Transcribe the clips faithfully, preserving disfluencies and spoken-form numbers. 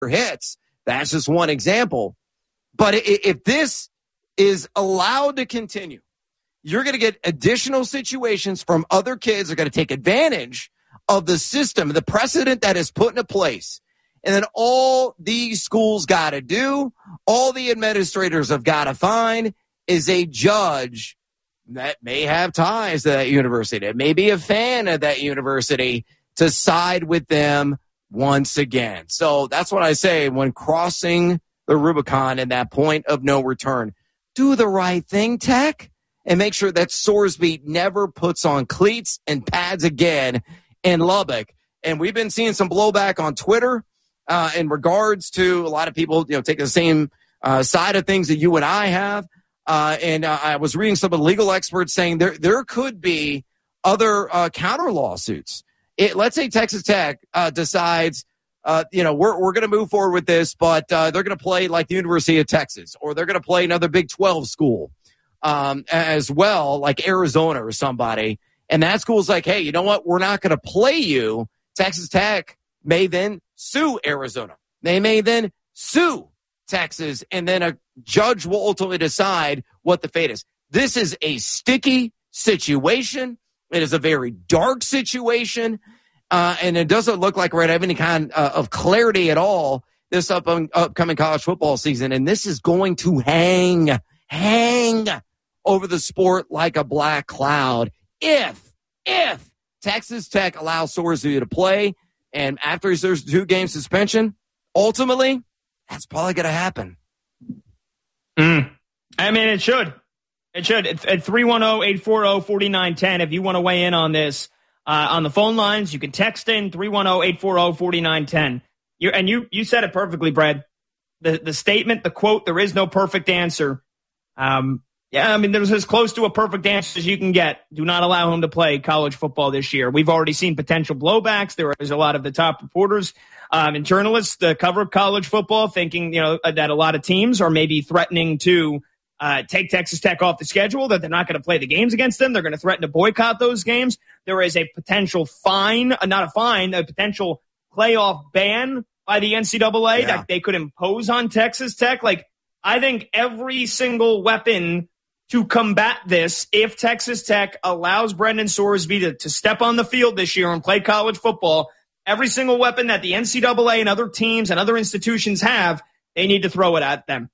hits. That's just one example. But if this is allowed to continue, you're going to get additional situations from other kids that are going to take advantage of the system, the precedent that is put into place. And then all these schools got to do, all the administrators have got to find is a judge that may have ties to that university, that may be a fan of that university, to side with them once again. So that's what I say when crossing the Rubicon and that point of no return. Do the right thing, Tech, and make sure that Sorsby never puts on cleats and pads again in Lubbock. And we've been seeing some blowback on Twitter uh, in regards to a lot of people, you know, taking the same uh, side of things that you and I have. Uh, and uh, I was reading some of the legal experts saying there there could be other uh, counter lawsuits. It, let's say Texas Tech uh, decides, uh, you know, we're we're going to move forward with this, but uh, they're going to play like the University of Texas, or they're going to play another Big twelve school um, as well, like Arizona or somebody. And that school's like, hey, you know what? We're not going to play you. Texas Tech may then sue Arizona. They may then sue Texas, and then a judge will ultimately decide what the fate is. This is a sticky situation. It is a very dark situation, uh, and it doesn't look like we're going to have any kind uh, of clarity at all this up- upcoming college football season, and this is going to hang, hang over the sport like a black cloud if, if Texas Tech allows Sorsby to play, and after his two-game suspension, ultimately, that's probably going to happen. Mm. I mean, it should. It should. It's at three one zero, eight four zero, four nine one zero. If you want to weigh in on this uh, on the phone lines, you can text in three one zero, eight four zero, four nine one zero. You And you you said it perfectly, Brad. The the statement, the quote, there is no perfect answer. Um, yeah, I mean, there's as close to a perfect answer as you can get. Do not allow him to play college football this year. We've already seen potential blowbacks. There is a lot of the top reporters um, and journalists that cover college football thinking, you know, that a lot of teams are maybe threatening to Uh, take Texas Tech off the schedule, that they're not going to play the games against them. They're going to threaten to boycott those games. There is a potential fine, uh, not a fine, a potential playoff ban by the N C double A yeah. that they could impose on Texas Tech. Like, I think every single weapon to combat this, if Texas Tech allows Brendan Sorsby to, to step on the field this year and play college football, every single weapon that the N C double A and other teams and other institutions have, they need to throw it at them.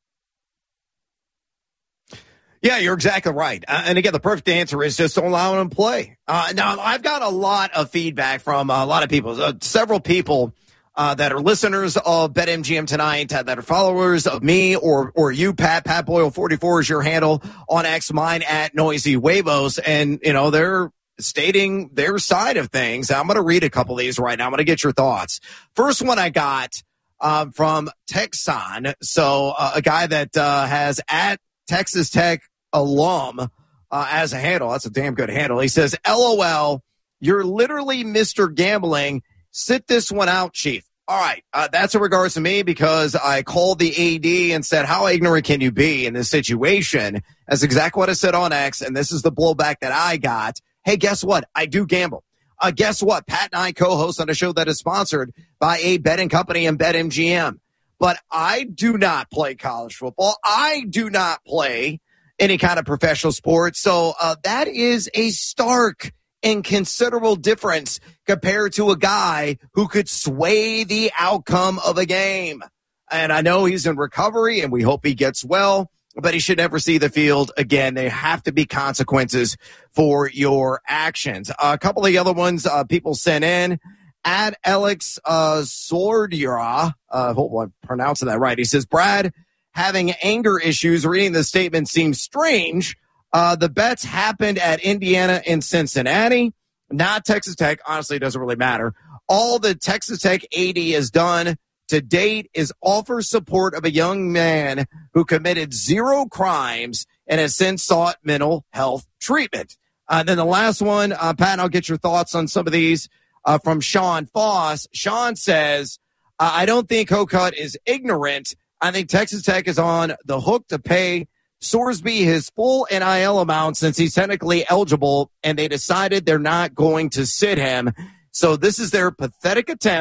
Yeah, you're exactly right. Uh, and again, the perfect answer is just don't allow him to play. Uh, now, I've got a lot of feedback from a lot of people, uh, several people uh, that are listeners of BetMGM Tonight, uh, that are followers of me or or you, Pat. Pat Boyle forty-four is your handle on X, mine at Noisy Huevos. And, you know, they're stating their side of things. I'm going to read a couple of these right now. I'm going to get your thoughts. First one I got uh, from Texan. So uh, a guy that uh, has at Texas Tech alum uh, as a handle. That's a damn good handle. He says, L O L, you're literally Mister Gambling. Sit this one out, Chief. All right. Uh, that's in regards to me because I called the A D and said, how ignorant can you be in this situation? That's exactly what I said on X, and this is the blowback that I got. Hey, guess what? I do gamble. Uh, guess what? Pat and I co-host on a show that is sponsored by a betting company and BetMGM. But I do not play college football. I do not play any kind of professional sport. So uh, that is a stark and considerable difference compared to a guy who could sway the outcome of a game. And I know he's in recovery, and we hope he gets well, but he should never see the field again. There have to be consequences for your actions. Uh, a couple of the other ones uh, people sent in. At Alex uh, Sordira, uh, hope I'm pronouncing that right. He says, Brad, having anger issues, reading the statement seems strange. Uh, the bets happened at Indiana and Cincinnati, not Texas Tech. Honestly, it doesn't really matter. All the Texas Tech A D has done to date is offer support of a young man who committed zero crimes and has since sought mental health treatment. Uh, then the last one, uh, Pat, I'll get your thoughts on some of these. Uh, from Sean Foss. Sean says, uh, I don't think Hocutt is ignorant. I think Texas Tech is on the hook to pay Sorsby his full N I L amount since he's technically eligible, and they decided they're not going to sit him. So this is their pathetic attempt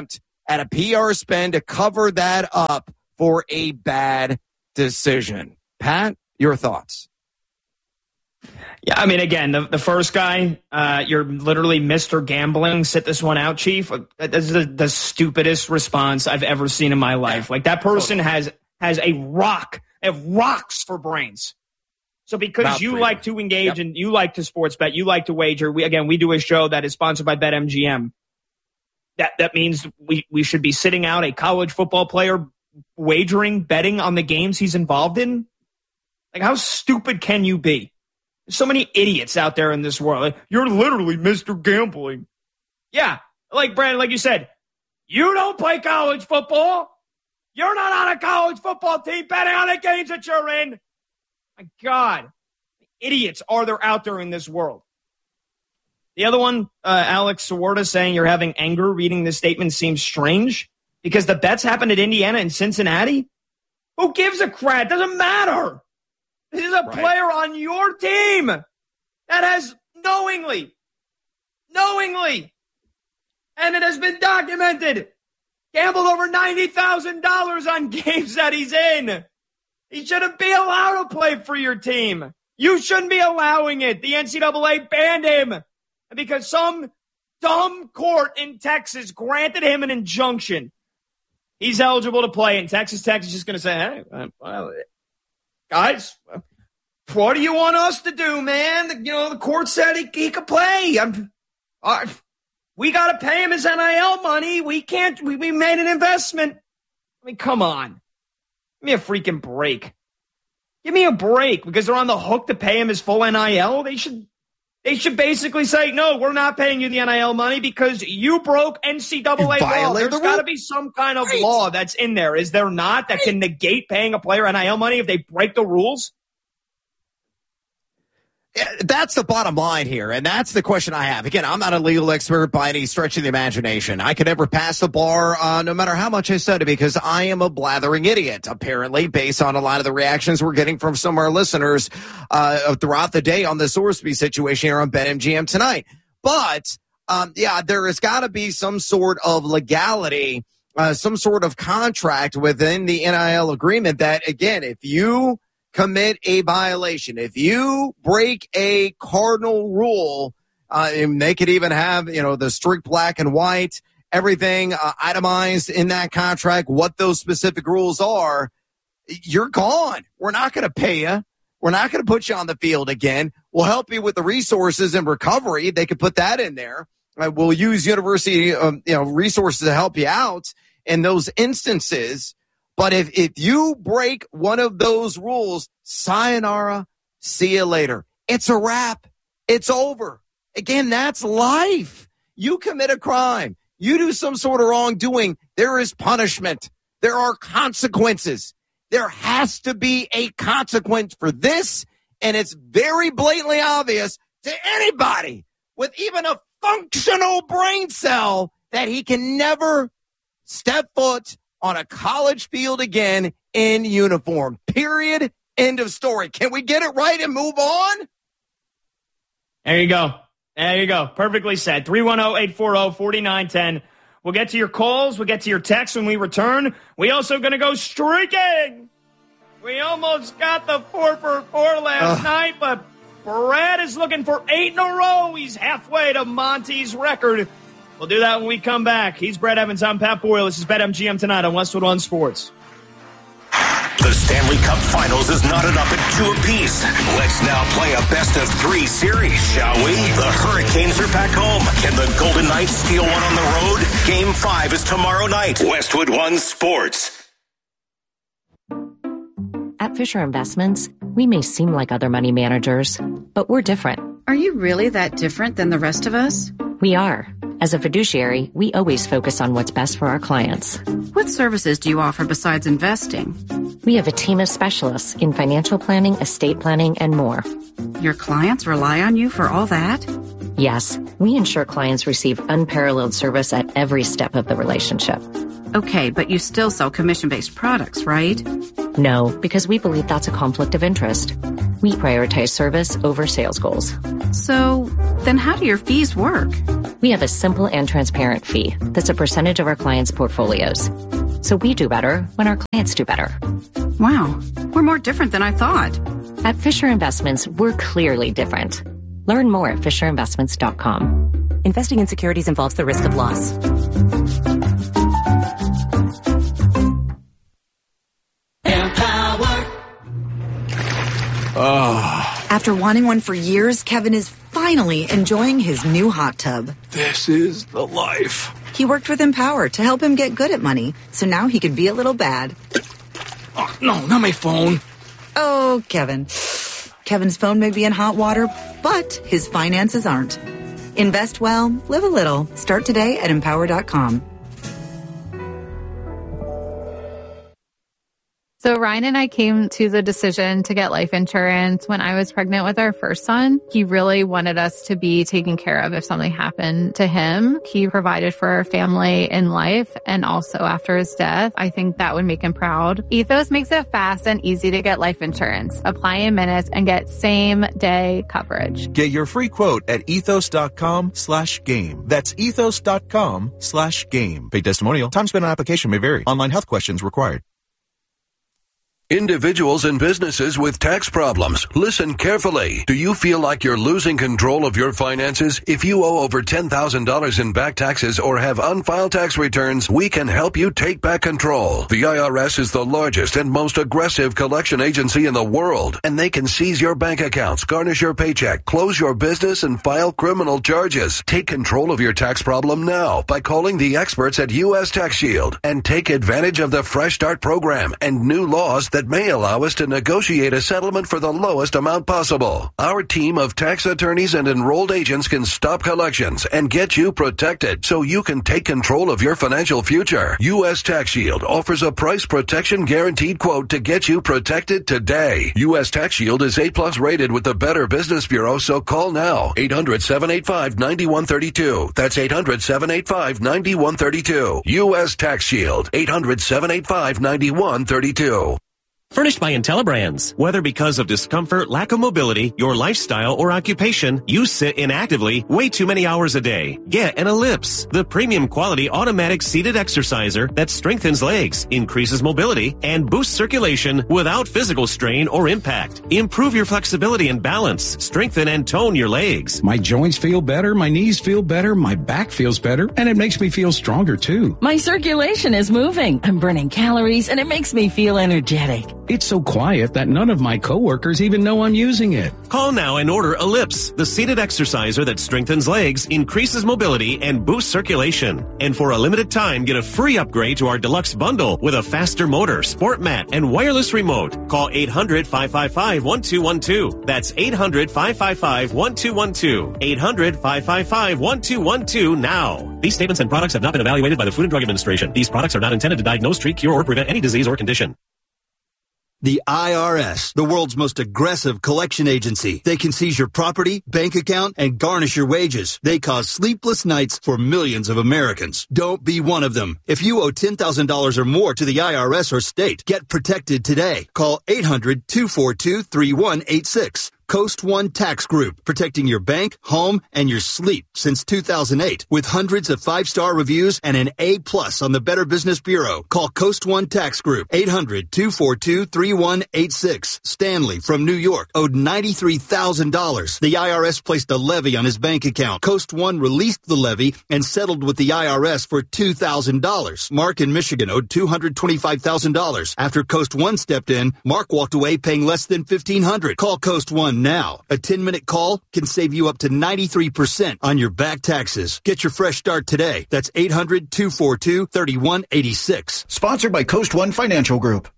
at a P R spend to cover that up for a bad decision. Pat, your thoughts? Yeah, I mean, again, the, the first guy, uh, you're literally Mister Gambling. Sit this one out, Chief. This is the, the stupidest response I've ever seen in my life. Like, that person has has a rock, they have rocks for brains. So because Not you like to engage yep. and you like to sports bet, you like to wager. We again, we do a show that is sponsored by BetMGM. That that means we, we should be sitting out a college football player wagering, betting on the games he's involved in. Like, how stupid can you be? There's so many idiots out there in this world. Like, you're literally Mister Gambling. Yeah, like Brandon, like you said, you don't play college football. You're not on a college football team betting on the games that you're in. My God, idiots are there out there in this world. The other one, uh, Alex Sawarda saying you're having anger reading this statement seems strange because the bets happened at Indiana and Cincinnati. Who gives a crap? Doesn't matter. This is a right. player on your team that has knowingly, knowingly, and it has been documented, gambled over ninety thousand dollars on games that he's in. He shouldn't be allowed to play for your team. You shouldn't be allowing it. The N C double A banned him because some dumb court in Texas granted him an injunction. He's eligible to play, and Texas Tech is just going to say, hey, well, guys, what do you want us to do, man? You know, the court said he, he could play. I'm, uh, we got to pay him his N I L money. We can't. We, we made an investment. I mean, come on. Give me a freaking break. Give me a break because they're on the hook to pay him his full N I L. They should they should basically say, no, we're not paying you the N I L money because you broke N C double A law. There's the got to be some kind of right. law that's in there. Is there not that right. can negate paying a player N I L money if they break the rules? That's the bottom line here, and that's the question I have. Again, I'm not a legal expert by any stretch of the imagination. I could never pass the bar, uh, no matter how much I study, because I am a blathering idiot, apparently, based on a lot of the reactions we're getting from some of our listeners uh, throughout the day on the Sorsby situation here on BetMGM tonight. But, um, yeah, there has got to be some sort of legality, uh, some sort of contract within the N I L agreement that, again, if you commit a violation, if you break a cardinal rule, uh, and they could even have, you know, the strict black and white, everything uh, itemized in that contract, what those specific rules are, you're gone. We're not going to pay you. We're not going to put you on the field again. We'll help you with the resources and recovery. They could put that in there. Uh, we'll use university, um, you know, resources to help you out in those instances. But if, if you break one of those rules, sayonara, see you later. It's a wrap. It's over. Again, that's life. You commit a crime. You do some sort of wrongdoing. There is punishment. There are consequences. There has to be a consequence for this, and it's very blatantly obvious to anybody with even a functional brain cell that he can never step foot on a college field again in uniform. Period. End of story. Can we get it right and move on? There you go. There you go. Perfectly said. three one zero, eight four zero, four nine one zero. We'll get to your calls. We'll get to your texts when we return. We also going to go streaking. We almost got the four for four last uh. night, but Brad is looking for eight in a row. He's halfway to Monty's record. We'll do that when we come back. He's Brad Evans. I'm Pat Boyle. This is BetMGM tonight on Westwood One Sports. The Stanley Cup Finals is knotted up at two apiece. Let's now play a best of three series, shall we? The Hurricanes are back home. Can the Golden Knights steal one on the road? Game five is tomorrow night. Westwood One Sports. At Fisher Investments, we may seem like other money managers, but we're different. Are you really that different than the rest of us? We are. As a fiduciary, we always focus on what's best for our clients. What services do you offer besides investing? We have a team of specialists in financial planning, estate planning, and more. Your clients rely on you for all that? Yes, we ensure clients receive unparalleled service at every step of the relationship. Okay, but you still sell commission-based products, right? No, because we believe that's a conflict of interest. We prioritize service over sales goals. So, then how do your fees work? We have a simple and transparent fee that's a percentage of our clients' portfolios. So we do better when our clients do better. Wow, we're more different than I thought. At Fisher Investments, we're clearly different. Learn more at fisher investments dot com. Investing in securities involves the risk of loss. Empower. Oh. After wanting one for years, Kevin is finally enjoying his new hot tub. This is the life. He worked with Empower to help him get good at money, so now he could be a little bad. Oh, no, not my phone. Oh, Kevin. Kevin's phone may be in hot water, but his finances aren't. Invest well, live a little. Start today at empower dot com. So Ryan and I came to the decision to get life insurance when I was pregnant with our first son. He really wanted us to be taken care of if something happened to him. He provided for our family in life and also after his death. I think that would make him proud. Ethos makes it fast and easy to get life insurance. Apply in minutes and get same day coverage. Get your free quote at ethos dot com slash game. That's ethos dot com slash game. Paid testimonial. Time spent on application may vary. Online health questions required. Individuals and businesses with tax problems, listen carefully. Do you feel like you're losing control of your finances? If you owe over ten thousand dollars in back taxes or have unfiled tax returns, we can help you take back control. The I R S is the largest and most aggressive collection agency in the world, and they can seize your bank accounts, garnish your paycheck, close your business, and file criminal charges. Take control of your tax problem now by calling the experts at U S Tax Shield and take advantage of the Fresh Start program and new laws that may allow us to negotiate a settlement for the lowest amount possible. Our team of tax attorneys and enrolled agents can stop collections and get you protected so you can take control of your financial future. U S Tax Shield offers a price protection guaranteed quote to get you protected today. U S Tax Shield is A plus rated with the Better Business Bureau, so call now. eight hundred, seven eight five, nine one three two. That's eight hundred, seven eight five, nine one three two. U S Tax Shield. eight hundred, seven eight five, nine one three two. Furnished by IntelliBrands. Whether because of discomfort, lack of mobility, your lifestyle, or occupation, you sit inactively way too many hours a day. Get an Ellipse, the premium quality automatic seated exerciser that strengthens legs, increases mobility, and boosts circulation without physical strain or impact. Improve your flexibility and balance, strengthen and tone your legs. My joints feel better, my knees feel better, my back feels better, and it makes me feel stronger too. My circulation is moving. I'm burning calories, and it makes me feel energetic. It's so quiet that none of my coworkers even know I'm using it. Call now and order Ellipse, the seated exerciser that strengthens legs, increases mobility, and boosts circulation. And for a limited time, get a free upgrade to our deluxe bundle with a faster motor, sport mat, and wireless remote. Call eight hundred, five five five, one two one two. That's eight hundred, five five five, one two one two. eight hundred, five five five, one two one two now. These statements and products have not been evaluated by the Food and Drug Administration. These products are not intended to diagnose, treat, cure, or prevent any disease or condition. The I R S, the world's most aggressive collection agency. They can seize your property, bank account, and garnish your wages. They cause sleepless nights for millions of Americans. Don't be one of them. If you owe ten thousand dollars or more to the I R S or state, get protected today. Call eight hundred, two four two, three one eight six. Coast One Tax Group, protecting your bank, home, and your sleep since two thousand eight. With hundreds of five-star reviews and an A plus on the Better Business Bureau. Call Coast One Tax Group, eight hundred, two four two, three one eight six. Stanley from New York owed ninety-three thousand dollars. The I R S placed a levy on his bank account. Coast One released the levy and settled with the I R S for two thousand dollars. Mark in Michigan owed two hundred twenty-five thousand dollars. After Coast One stepped in, Mark walked away paying less than fifteen hundred dollars. Call Coast One now. A ten-minute call can save you up to ninety-three percent on your back taxes. Get your fresh start today. That's eight hundred, two four two, three one eight six. Sponsored by Coast One Financial Group.